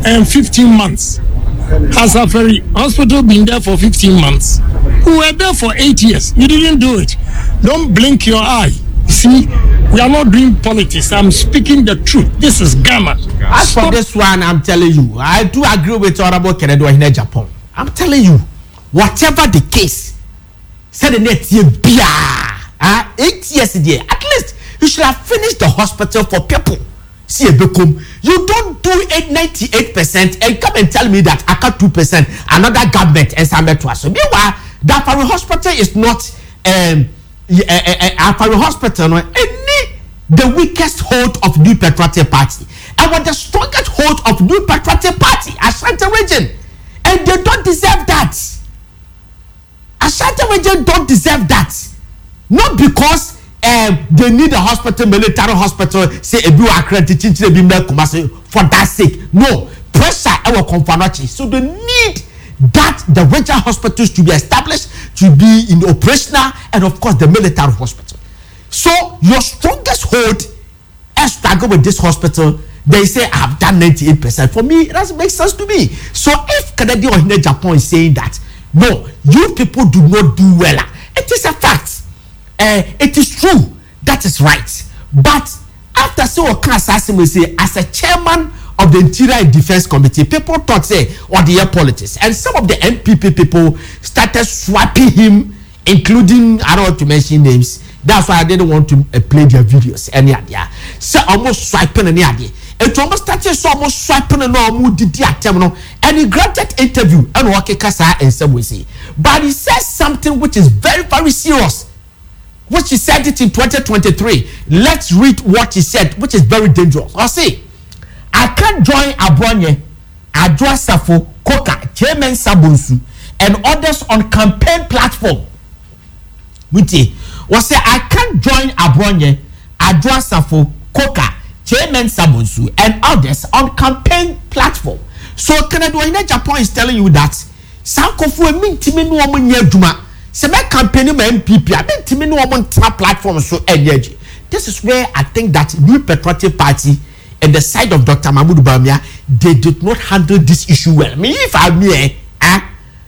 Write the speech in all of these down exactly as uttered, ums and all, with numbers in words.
um, fifteen months. Has Afari Hospital been there for fifteen months? We were there for eight years. You didn't do it. Don't blink your eye. See, we are not doing politics. I'm speaking the truth. This is Ghana. As for this one, I'm telling you, I do agree with Honorable Kennedy in Japan. I'm telling you, whatever the case, said the next year, uh, eight years a year, at least you should have finished the hospital for people. See, you don't do it ninety-eight percent and come and tell me that I got two percent, another government and some to us. So, meanwhile, the Afari Hospital is not um, Afari Hospital, any the weakest hold of New Patriotic Party. And with the strongest hold of New Patriotic Party, Ashanti region. And they don't deserve that. Ashanti region don't deserve that. Not because um, they need a hospital, military hospital, say a blue accredited for that sake. No, pressure our confirmation. So they need that the regional hospitals to be established, to be in operational, and of course the military hospital. So your strongest hold is struggle with this hospital. They say I've done ninety-eight percent. For me, it doesn't make sense to me. So if Kennedy or Japan is saying that, no, you people do not do well, it is a fact. Uh, it is true. That is right. But after so Assassin will say, as a chairman of the Interior and Defense Committee, people thought say or the air politics, and some of the M P P people started swiping him, including I don't want to mention names. That's why I didn't want to uh, play their videos. Any idea? So almost swiping any idea. It almost started so almost swiping and all did the attempt, and he granted interview and walk kasa in some way say, but he says something which is very very serious, which he said it in twenty twenty-three. Let's read what he said, which is very dangerous. I say, I can't join Abronye, Adwa Safo, Koka, Chairman Sabunsu, and others on campaign platform. Witi, was say I can't join Abronye, Adwa Safo, Koka, Chairman Sabunsu, and others on campaign platform. So Canada Japan is telling you that Sankofu Mintimi no woman yeduma. Se me campaign my M P P, I mean Timmy no woman platform so energy. This is where I think that New Patriotic Party and the side of Doctor Mahmoud Bawumia, they did not handle this issue well. I mean, if I'm here, eh,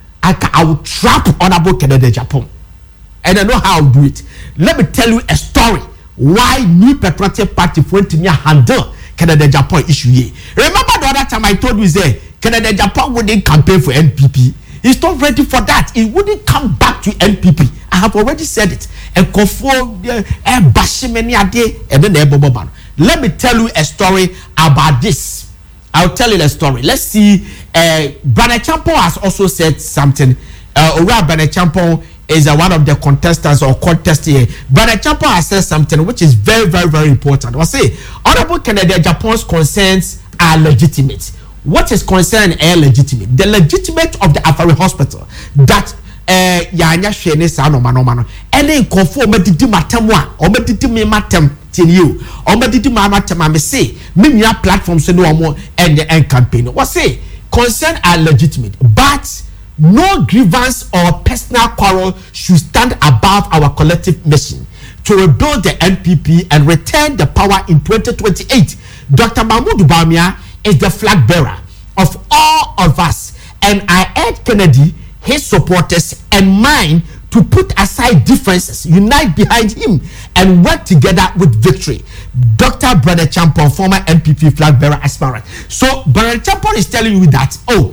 I, I will trap Honorable Kennedy Japan. And I know how I'll do it. Let me tell you a story why New Patriotic Party went to me handle Kennedy Japan issue here. Remember the other time I told you, say, Kennedy Japan wouldn't campaign for N P P. He's not ready for that. He wouldn't come back to N P P. I have already said it. And conform, and bashing many a day, and then the let me tell you a story about this. I'll tell you a story. Let's see. Uh, Brother Champo has also said something. Uh, Ora Brother Champo is uh, one of the contestants or contest here. Brother Champo has said something which is very, very, very important. I say, Honorable Kennedy Japan's concerns are legitimate. What is concerned are legitimate. The legitimate of the Afari Hospital that uh yanya shene sa no mano mano ene nkofo medidi matemwa o medidi me matem tin you o medidi ma matem me say me nya platform so no omo and the campaign what say concern are legitimate, but no grievance or personal quarrel should stand above our collective mission to rebuild the N P P and return the power in twenty twenty-eight. Doctor Mahmoud Bawumia is the flag bearer of all of us, and I urge Kennedy, his supporters and mine to put aside differences, unite behind him, and work together with victory. Doctor Brother Champon, former N P P flag bearer aspirant. So Brother Champon is telling you that, oh,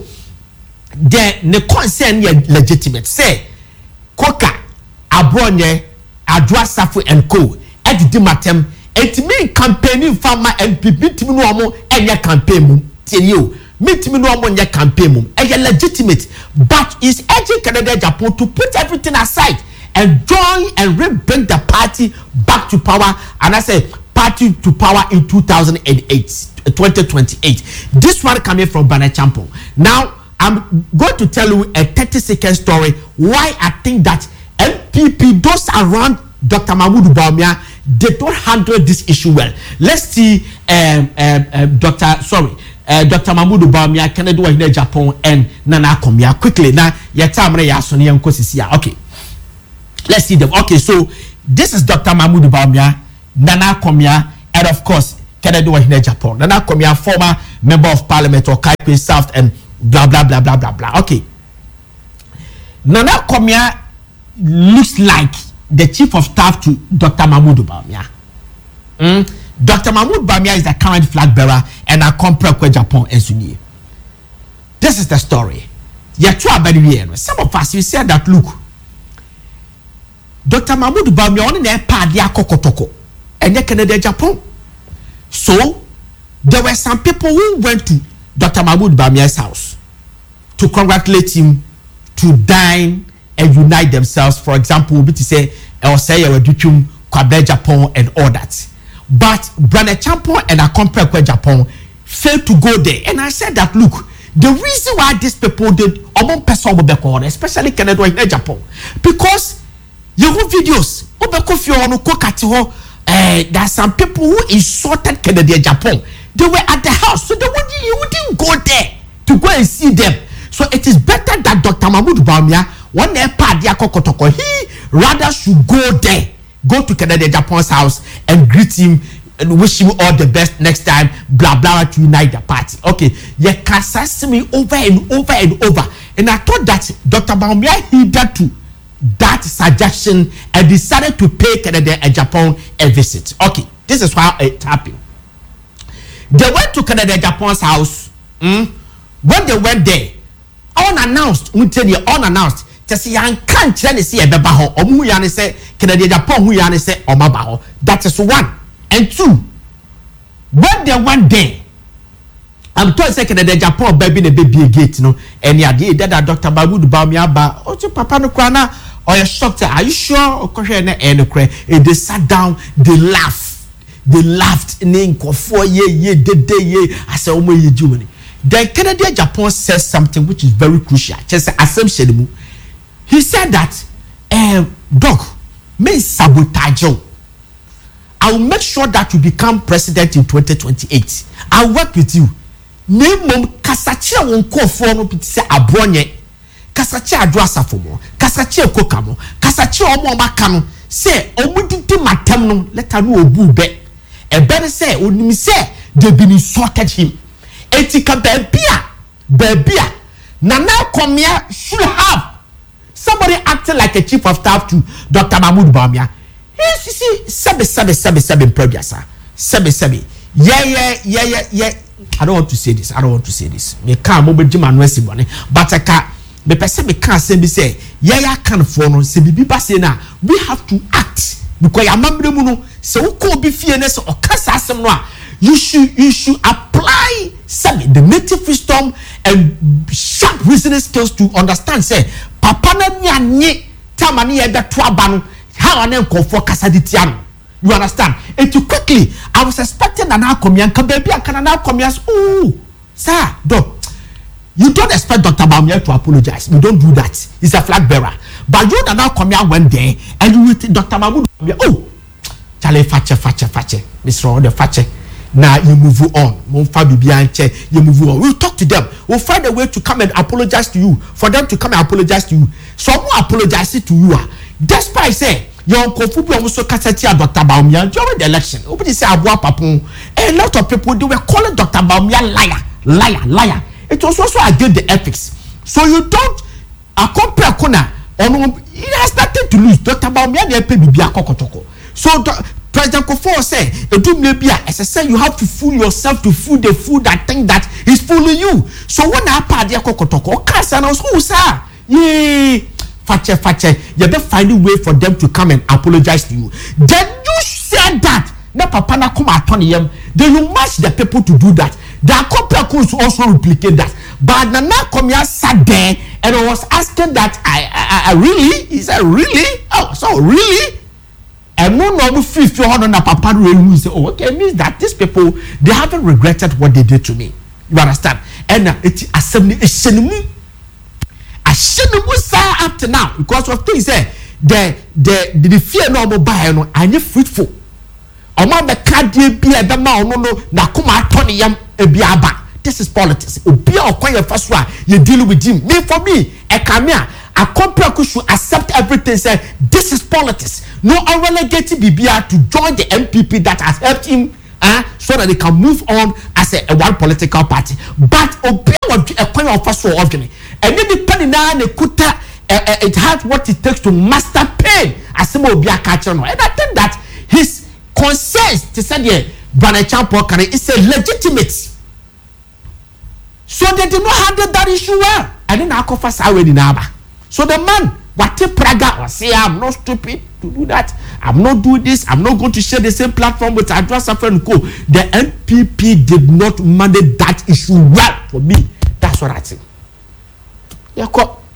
the, the concern is legitimate. Say, Koka, Abronye, Adwa Safo and Co. At the matem, it mean campaigning farmer N P P, Timinuamo, and your campaign, tell you. Meet me no one your campaign mum. And you're legitimate, but is urging Canada Japan to put everything aside and join and bring the party back to power. And I say party to power in two thousand eight, twenty twenty-eight. This one coming from Bana Champo. Now I'm going to tell you a thirty second story why I think that N P P, those around Doctor Mahmoud Bawumia, they don't handle this issue well. Let's see, um, um, um, Doctor Sorry. Uh, Doctor Mahmoud Bawumia, Kennedy in Japan, and Nana Komia. Quickly, now, your time, okay. Let's see them. Okay, so this is Doctor Mahmoud Bawumia, Nana Komia, and of course, Kennedy was in Japan. Nana Komia, former member of parliament or Kaipe South and blah blah blah blah blah blah. Okay. Nana Komia looks like the chief of staff to Doctor Mahmoud Bawumia. Mm? Doctor Mahmoud Bawumia is the current flag bearer and a compare Japan and Sunni. This is the story. Some of us, you said that, look, Doctor Mahmoud Bawumia on the padia kokotoko and the Canada Japan. So there were some people who went to Doctor Mahmoud Bawumia's house to congratulate him, to dine and unite themselves. For example, we say or say our dutum Kwabe Japan and all that. But Brother Champon and a compare Japan failed to go there. And I said that, look, the reason why these people did among person especially Canada and Japan, because you have videos uh, there are some people who insulted Canada and Japan. They were at the house, so they wouldn't, you wouldn't go there to go and see them. So it is better that Doctor Mahmoud Bawumia, when they part their kokotoko, he rather should go there, go to Canada and Japan's house and greet him and wish him all the best next time, blah blah, to unite the party. Okay, you can say me over and over and over, and I thought that Doctor Bawumia heeded to that suggestion and decided to pay Canada and Japan a visit. Okay, this is how it happened. They went to Canada and Japan's house. Mm, when they went there, unannounced, we tell you unannounced. Just young can't tell you see a babaho or muyane say Canada and Japan who yane say or mabaho. That is one. And two, when they went there, I'm told say Canada and Japan baby the baby gate, you know, and yeah, they that Doctor Mahmoud Bawumia ba oh papa no krana or you shocked. Are you sure? Or they sat down, they laughed. They laughed in the four year ye de day ye. I said, oh my ye Germany. Then Canada and Japan says something which is very crucial. Just assumption. He said that, um, Doc, may sabotage you. I will make sure that you become president in twenty twenty-eight. I'll work with you. Name mom kasachi won ko for no piti se abronye. Kasachi adwasa fomo. Kasachi kokamo. Kasachi omo maka no. Say omudidi matem no let her know obu be. E better say onim say they been insulted him. Etika bebia bebia Nana Komia should have somebody acting like a chief of staff to Doctor Mahmoud Bawumia. Yes, you see, seven, seven, seven, seven, previous, seven, seven. Yeah, yeah, yeah, yeah, yeah. I don't want to say this. I don't want to say this. Me can't move Jim and West money, but I can't. Me person me can't say me say yeah, yeah, can't follow. Say be be say now. We have to act because ya mambre muno. So who could be fearless or cast as some no. You should you should apply some the native wisdom and sharp reasoning skills to understand. Say papa na nyanye tamani ebe tuabanu. How an uncle for Casaditiano. You understand? And too quickly, I was expecting an Alcomian, baby, I can an Alcomias. Oh, sir, doc, you don't expect Doctor Bawumia to apologize. You don't do that. He's a flag bearer. But you and Alcomian went there and you with Doctor Mahmoud. Oh, Charlie Fache, Fache, Fache, Mister Ronde Fache. Now you move on. You move on. We'll talk to them. We'll find a way to come and apologize to you. For them to come and apologize to you. So I'm going to apologize to you. Despite say your uncle Fubu also Kasatia Doctor Bawumia during the election. Nobody say Abua Papon. A lot of people they were calling Doctor Bawumia liar, liar, liar. It was also against the ethics. So you don't a compare corner on it has nothing to lose. Doctor Bawumia they pay bibia kokotoko. So President Kofo say it do maybe as I say you have to fool yourself to fool the food that think that is fooling you. So when I part there kokotoko, Kasa na who sir? Yee. Fache, fache, you better find a way for them to come and apologize to you. Then you said that. Na papa na come at them. Then you match the people to do that. The couple could also replicate that. But Nana Komia sat there and I was asking that. I, I, I really, he said, really? Oh, so really? And no normal free few hundred na papa really say, oh, okay, it means that these people they haven't regretted what they did to me. You understand? And uh, it's assembly, it's I shouldn't up to now because of things there. The the the fear no more buy no anye fruitful. Oma me card be e be ma no no na kuma atoni yam e bi aba. This is politics. Obi a okwan ye faso a you deal with him. Me for me e come here a company should accept everything say this is politics. No relegate Bibia to join the M P P that has helped him uh, so that they can move on as a, a one political party. But obi a coin of first of and then the penny na ne kuta it has what it takes to master pain as some obi a catcher. And I think that his concerns to say the Banachan Pokari is a legitimate. So they did not handle that issue well. And then I confess I already naba. So the man what Praga was say I'm not stupid to do that. I'm not doing this. I'm not going to share the same platform with Adra Safran and Co. The N P P did not manage that issue well for me. That's what I think. Yeah,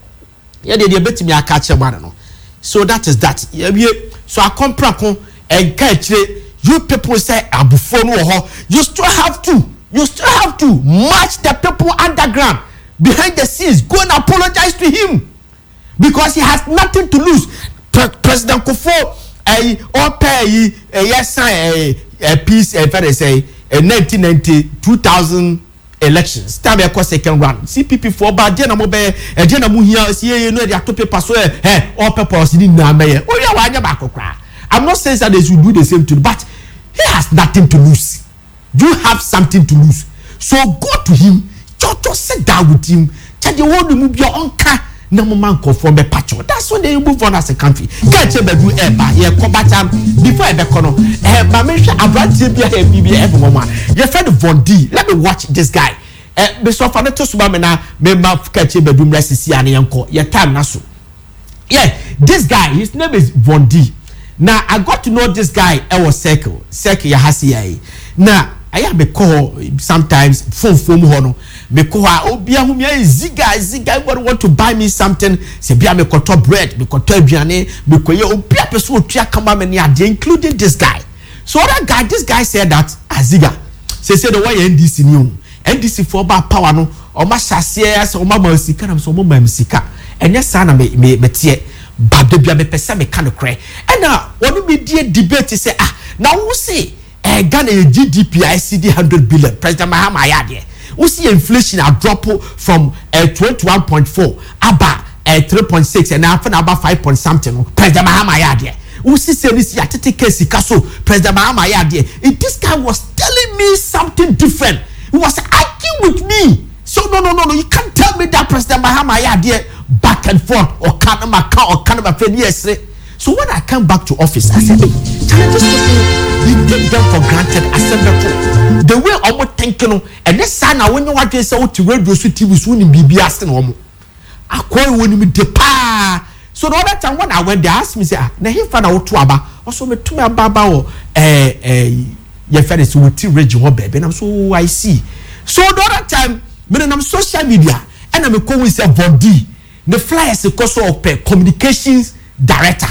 yeah, they bet me I catch a man. So that is that. Yeah, so I come prako and catch you people say I'm before no. You still have to. You still have to match the people underground behind the scenes. Go and apologize to him because he has nothing to lose. Pre- President Kufuor. I or pay a yes a peace a very say a nineteen ninety two thousand elections time a second round C P P for bad jena mo be e jena mu hia see you know they to paper so eh all purpose ni na me oh yeah wa anya ba kokra. I'm not saying that they should do the same to, but he has nothing to lose. You have something to lose, so go to him, just sit down with him, tell the world to move your own car. No man conform be patch. That's when they move on as a country. Get you be do eba. Yeah, combat before I be kono. Eh, but me sure Abrante be here be be every woman. Your friend Von D. Let me watch this guy. Eh, be so far to suba me na me ma catch you be do resisi ane yanko. Your time na so. Yeah, this guy, his name is Von D. Now I got to know this guy. I was circle, circle ya hasi ya. Now I have be call sometimes phone phone hono. Me call obi ahum ya ziga ziga everybody want to buy me something. Say bia me koto bread, me koto aduane, me koye obi a person otua kama me ne ade including this guy. So that guy, this guy said that aziga. Say say the way N D C new. N D C for ba power no. O ma hyase as o ma ma sika na so mo ma sika. Enye sa na me me tie. But the bia me pesa me kan kre. And now when we did debate say ah now we say eh Ghana G D P I C D one hundred billion. President Mahama ayade. We see inflation a drop from uh, twenty-one point four about uh, three point six and now about five point something. President Mahama ayade. We see say this ya tete case kaso President Mahama ayade. This guy was telling me something different. He was arguing with me. So no no no no you can't tell me that President Mahama ayade back and forth or can my car or can my friend yes. So when I came back to office, I said, hey, challenges people, you take them for granted as a people. The way I'm thinking, and this son, when you want to say, to radio, T V, soon in B B S, and I call when you depart. So the other time when I went, they asked me, say, now he found out to Abba, also me to me Abba or eh eh, your friend is with T radio, baby, and I'm so I see. So the other time, when I'm social media, and I'm calling with a body, the flyers, the course of communications director.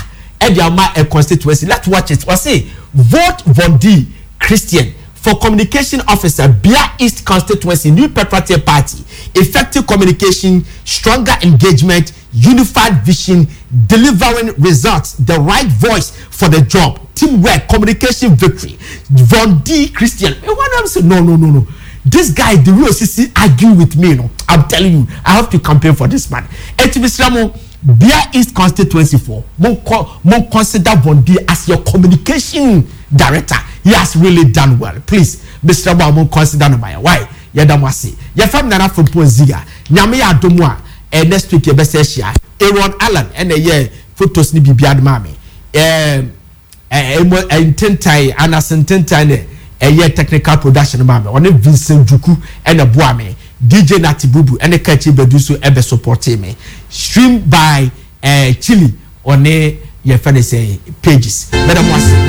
A constituency. Let's watch it. I say vote Von D Christian for communication officer Bia East constituency New Patriotic Party. Effective communication, stronger engagement, unified vision, delivering results, the right voice for the job, teamwork, communication victory. Von D Christian. And one of them said no no no no. This guy the real C C argue with me. No, I'm telling you, I have to campaign for this man. H B Sramo Bia East constituency for more consider Von D as your communication director. He has really done well. Please, Mister Mo consider no my why. Yadamwasi. Your family nana from Ponziga. Nyame ya domwa. Eh next week ye bese share. Aaron Allen and a year photos ni bibiad mami. Eh eh intentai Anderson tentai a year technical production mami. One Vincent Juku and a boame. D J Nati Bubu and a catchy beduso ebe supporting me. Streamed by uh, Chili on a your friend say pages. Madam was